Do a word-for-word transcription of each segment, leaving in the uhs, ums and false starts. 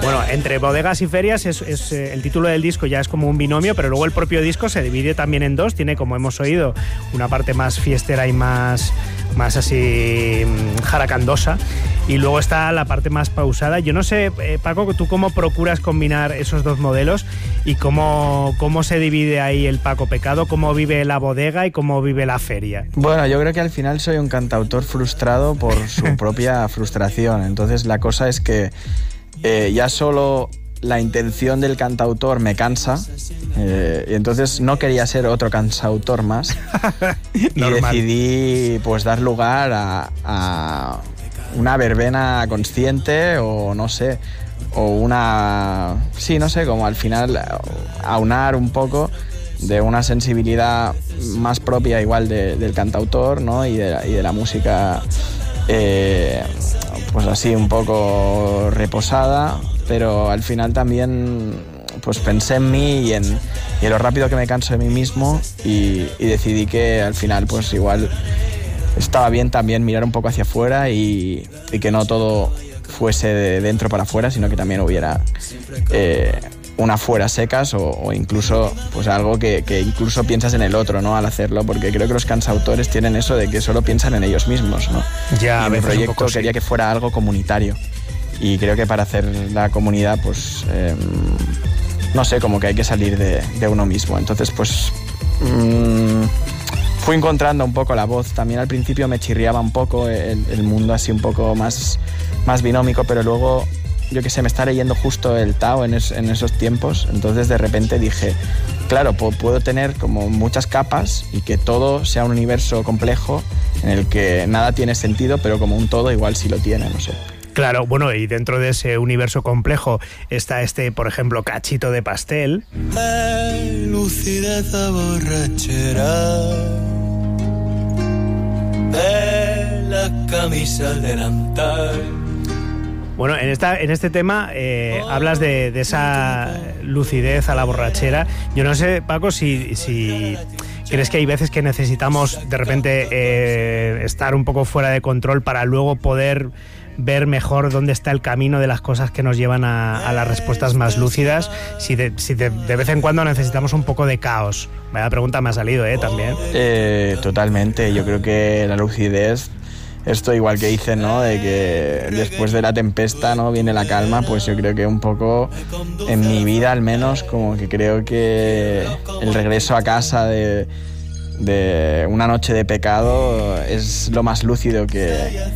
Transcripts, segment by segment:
Bueno, entre bodegas y ferias es, es eh, el título del disco ya es como un binomio, pero luego el propio disco se divide también en dos. Tiene, como hemos oído, una parte más fiestera y más, más así jaracandosa, y luego está la parte más pausada. Yo no sé, eh, Paco, ¿tú cómo procuras combinar esos dos modelos y cómo, cómo se divide ahí el Paco Pecado? ¿Cómo vive la bodega y cómo vive la feria? Bueno, yo creo que al final soy un cantautor frustrado por su propia frustración. Entonces la cosa es que eh, ya solo la intención del cantautor me cansa, eh, y entonces no quería ser otro cantautor más y decidí pues dar lugar a, a una verbena consciente, o no sé, o una... sí, no sé, como al final aunar un poco de una sensibilidad más propia igual de, del cantautor, ¿no? y, de la, y de la música eh, pues así un poco reposada, pero al final también pues pensé en mí y en, y en lo rápido que me canso de mí mismo, y, y decidí que al final pues igual estaba bien también mirar un poco hacia afuera y, y que no todo fuese de dentro para afuera, sino que también hubiera eh, una fuera secas, o, o incluso pues algo que, que incluso piensas en el otro, ¿no? Al hacerlo, porque creo que los cantautores tienen eso de que solo piensan en ellos mismos, ¿no? Ya, y mi proyecto quería sí. que fuera algo comunitario, y creo que para hacer la comunidad pues eh, no sé, como que hay que salir de, de uno mismo. Entonces pues mmm, fui encontrando un poco la voz. También al principio me chirriaba un poco el, el mundo así un poco más, más binómico, pero luego, yo qué sé, me está leyendo justo el Tao en, es, en esos tiempos. Entonces de repente dije, claro, po- puedo tener como muchas capas y que todo sea un universo complejo en el que nada tiene sentido, pero como un todo igual sí lo tiene, no sé. Claro, bueno, y dentro de ese universo complejo está este, por ejemplo, Cachito de Pastel. Hey, lucidez a borrachera de la camisa delantal. Bueno, en esta en este tema eh, hablas de, de esa lucidez a la borrachera. Yo no sé, Paco, si, si crees que hay veces que necesitamos de repente eh, estar un poco fuera de control para luego poder ver mejor dónde está el camino de las cosas que nos llevan a, a las respuestas más lúcidas, si, de, si de, de vez en cuando necesitamos un poco de caos. Vaya pregunta me ha salido, ¿eh? También. Eh, totalmente, yo creo que la lucidez, esto igual que dicen, ¿no? De que después de la tempestad, ¿no? viene la calma, pues yo creo que un poco en mi vida al menos, como que creo que el regreso a casa de, de una noche de pecado es lo más lúcido que...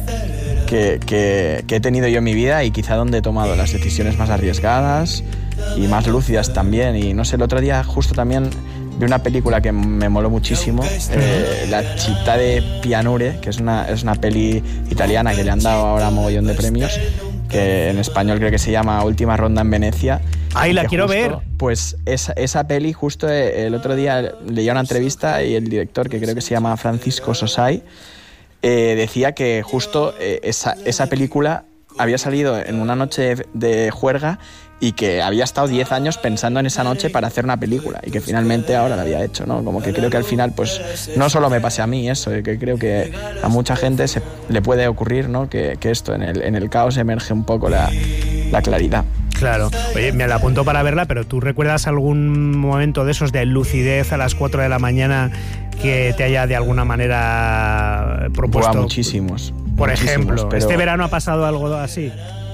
Que, que, que he tenido yo en mi vida, y quizá donde he tomado las decisiones más arriesgadas y más lúcidas también. Y no sé, el otro día justo también vi una película que me moló muchísimo, eh, La città de Pianure, que es una, es una peli italiana que le han dado ahora mogollón de premios, que en español creo que se llama Última ronda en Venecia. ¡Ay, la quiero justo, ver! Pues esa, esa peli, justo el otro día leía una entrevista y el director, que creo que se llama Francisco Sosai, Eh, decía que justo eh, esa, esa película había salido en una noche de, de juerga, y que había estado diez años pensando en esa noche para hacer una película, y que finalmente ahora la había hecho, ¿no? Como que creo que al final, pues, no solo me pase a mí eso, que creo que a mucha gente se, le puede ocurrir, ¿no? Que, que esto, en el, en el caos emerge un poco la, la claridad. Claro. Oye, me la apunto para verla, pero ¿tú recuerdas algún momento de esos de lucidez a las cuatro de la mañana que te haya de alguna manera propuesto? Buah, muchísimos. Por muchísimos, ejemplo, pero... ¿este verano ha pasado algo así?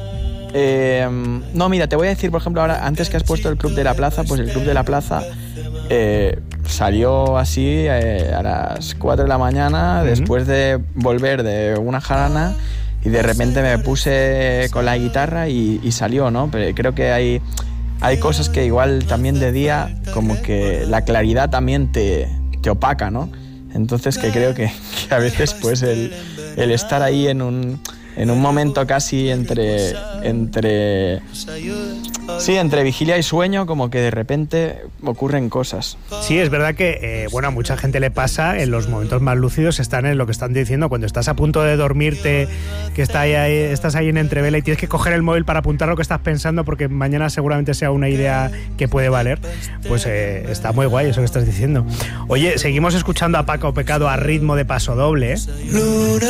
Eh, no, mira, te voy a decir, por ejemplo, ahora, antes que has puesto el Club de la Plaza, pues el Club de la Plaza eh, salió así eh, a las cuatro de la mañana, uh-huh. después de volver de una jarana, y de repente me puse con la guitarra y, y salió, ¿no? Pero creo que hay, hay cosas que igual también de día, como que la claridad también te, te opaca, ¿no? Entonces que creo que, que a veces pues el, el estar ahí en un... en un momento casi entre entre sí, entre vigilia y sueño, como que de repente ocurren cosas. Sí, es verdad que eh, bueno, a mucha gente le pasa en los momentos más lúcidos, están en lo que están diciendo, cuando estás a punto de dormirte, que está ahí, ahí, estás ahí en entrevela y tienes que coger el móvil para apuntar lo que estás pensando, porque mañana seguramente sea una idea que puede valer. Pues eh, está muy guay eso que estás diciendo. Oye, seguimos escuchando a Paco Pecado a ritmo de paso doble, ¿eh?